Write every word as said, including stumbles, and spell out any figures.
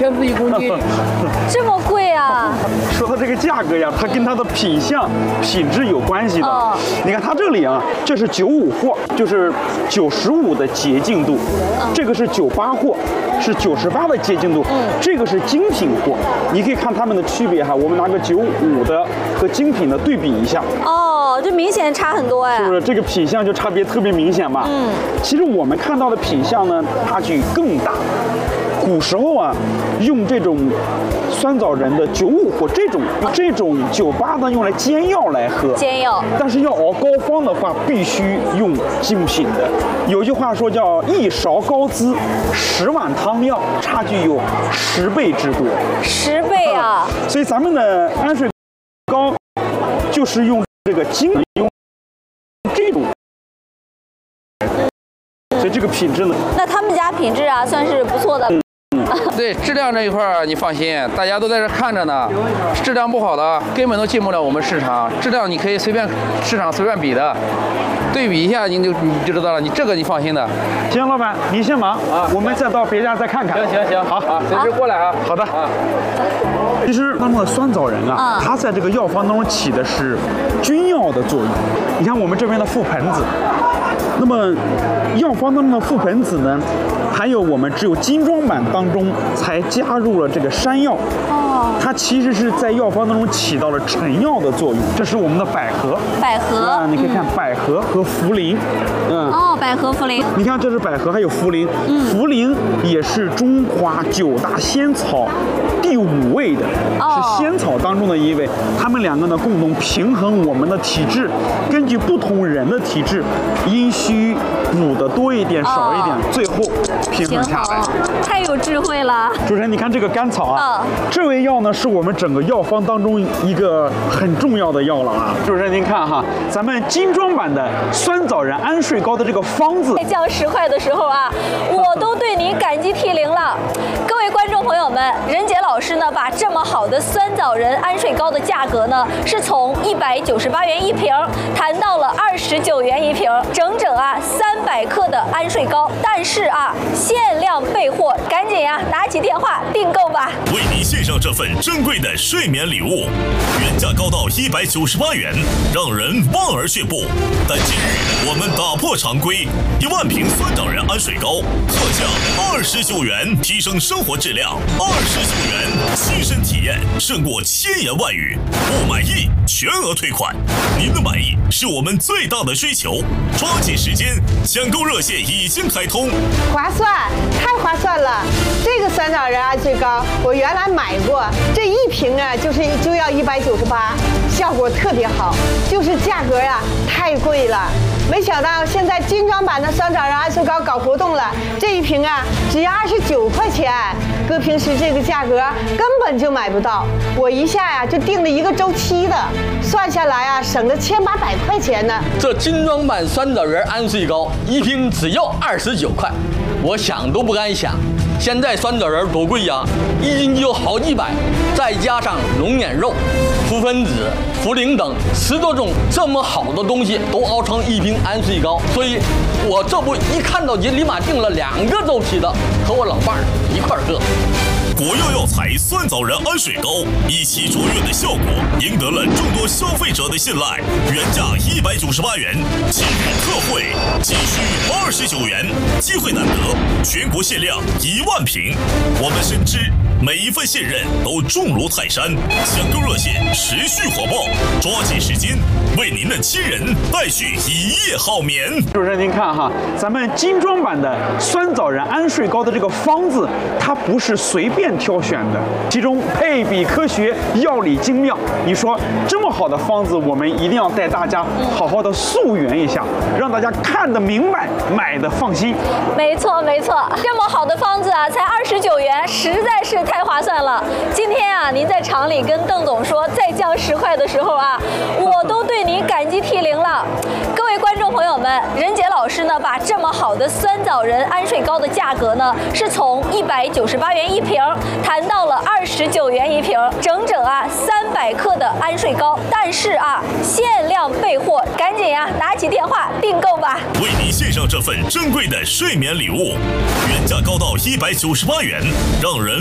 千四一公斤， 这么贵啊？ 说到这个价格呀，它跟它的品相、品质有关系的。 哦、 你看它这里啊，这是九五货，就是九十五的洁净度；嗯、这个是九八货，是九十八的洁净度。嗯，这个是精品货。你可以看它们的区别哈。我们拿个九五的和精品的对比一下。 哦，这明显差很多哎。 是不是这个品相就差别特别明显嘛？嗯，其实我们看到的品相呢，差距更大。古时候啊，用这种酸枣仁的九五或这种这种酒吧呢，用来煎药来喝。 煎药。但是要熬膏方的话，必须用精品的。有句话说叫一勺膏滋，十碗汤药，差距有十倍之多。 十倍啊！ 所以咱们的安睡膏就是用这个精用这种。所以这个品质呢？ 那他们家品质啊，算是不错的。 嗯，对，质量这一块你放心，大家都在这看着呢。质量不好的根本都进不了我们市场，质量你可以随便市场随便比的，对比一下你就你就知道了。你这个你放心的。 行，老板你先忙啊，我们再到别家再看看。 行行行，好啊，随时过来啊。 好的啊。其实当中的酸枣仁啊，它在这个药方当中起的是君药的作用。你看我们这边的覆盆子。那么，药方当中的覆盆子呢，还有我们只有精装版当中才加入了这个山药。哦，它其实是在药方当中起到了成药的作用。这是我们的百合。 百合啊，你可以看百合和茯苓。 嗯。哦，百合茯苓。 你看，这是百合，还有茯苓。嗯。茯苓也是中华九大仙草第五位的，哦、是仙草当中的一位。它们两个呢，共同平衡我们的体质，根据不同人的体质，阴虚补的多一点，少一点，哦、最后平衡下来。 太有智慧了。 主持人，你看这个甘草啊，哦、这味药呢是我们整个药方当中一个很重要的药了啊。主持人，您看哈，咱们精装版的酸枣仁安睡膏的这个方子， 在降十块的时候啊，我都对您感激涕零了。各位观众朋友们，任杰老师呢把这么好的酸枣仁安睡膏的价格呢，是从一百九十八元一瓶谈到了二十九元一瓶，整整啊三百克的安睡膏。但是啊，限量备货，赶紧呀、啊、拿起电话订购吧。 为您献上这份珍贵的睡眠礼物，原价高到一百九十八元，让人望而却步。但今日我们打破常规，一万瓶酸枣仁安睡膏特价二十九元，提升生活质量。二十九元，亲身体验胜过千言万语。不满意全额退款，您的满意是我们最大的追求。抓紧时间，抢购热线已经开通。 划算，太划算了！这个酸枣仁安睡膏我原来买过，这一瓶啊就是就要一百九十八，效果特别好，就是价格呀、啊、太贵了。没想到现在精装版的酸枣仁安睡膏搞活动了，这一瓶啊只要二十九块钱，搁平时这个价格根本就买不到。我一下呀、啊、就订了一个周期的，算下来啊省了千八百块钱呢。 这精装版酸枣仁安睡膏一瓶只要二十九块，我想都不敢想。现在酸枣仁多贵呀，一斤就好几百，再加上龙眼肉、覆盆子、茯苓等十多种这么好的东西都熬成一瓶安睡膏，所以我这不一看到就立马订了两个周期的，和我老伴儿一块儿喝。 国药药材酸枣仁安睡膏一起卓越的效果，赢得了众多消费者的信赖。原价一百九十八元，今日特惠仅需二十九元，机会难得，全国限量一万瓶。我们深知每一份信任都重如泰山，抢购热线持续火爆，抓紧时间为您的亲人带去一夜好眠。 主持人，您看哈，咱们精装版的酸枣仁安睡膏的这个方子，它不是随便挑选的，其中配比科学，药理精妙。你说这么好的方子，我们一定要带大家好好的溯源一下，让大家看得明白，买的放心。 没错没错，这么好的方子啊，才二十九元，实在是太划算了。今天啊，您在厂里跟邓总说再降十块的时候啊，我都对您感激涕零了。各位观众朋友们，任杰老师呢把这么好的酸枣仁安睡膏的价格呢，是从一百九十八元一瓶谈到了二十九元一瓶，整整啊三百克的安睡膏。但是啊，限量备货，赶紧呀、啊、拿起电话订购吧。 为您献上这份珍贵的睡眠礼物，原价高到一百九十八元，让人